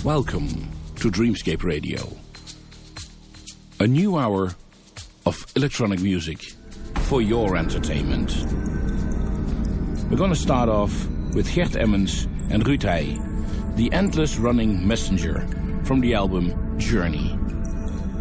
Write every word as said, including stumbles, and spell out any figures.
Welcome to Dreamscape Radio. A new hour of electronic music for your entertainment. We're going to start off with Gert Emmons and Ruud Heij, The Endless Running Messenger, from the album Journey.